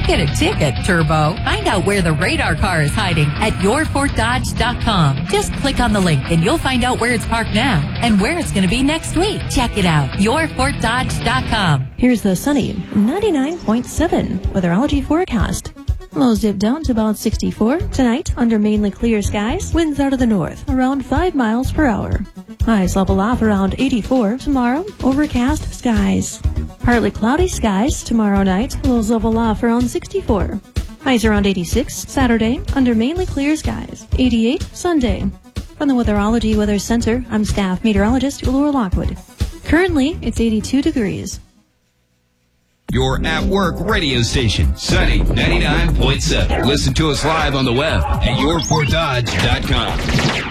Get a ticket, Turbo. Find out where the radar car is hiding at yourfortdodge.com. Just click on the link and you'll find out where it's parked now and where it's going to be next week. Check it out. yourfortdodge.com. Here's the sunny 99.7 weatherology forecast. Lows dip down to about 64. Tonight, under mainly clear skies, winds out of the north, around 5 miles per hour. Highs level off around 84. Tomorrow, overcast skies. Partly cloudy skies tomorrow night, lows level off around 64. Highs around 86. Saturday, under mainly clear skies. 88 Sunday. From the Weatherology Weather Center, I'm staff meteorologist Laura Lockwood. Currently, it's 82 degrees. Your at-work radio station, Sunny 99.7. Listen to us live on the web at yourfortdodge.com.